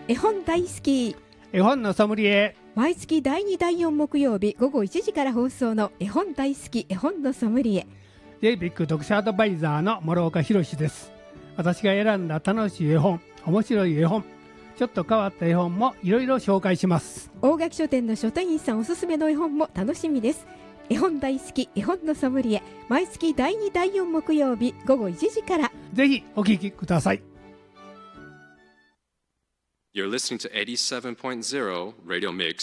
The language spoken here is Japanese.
絵本大好き絵本のソムリエ。 毎月第2第4木曜日午後1時から放送の絵本大好き絵本のソムリエ JBIC 読者アドバイザーの諸岡博です。私が選んだ楽しい絵本、面白い絵本、ちょっと変わった絵本もいろいろ紹介します。 大垣書店の書店員さんおすすめの絵本も楽しみです。絵本大好き絵本のソムリエ、毎月第2第4木曜日午後1時から。 ぜひお聞きください。 You're listening to 87.0 Radio Mix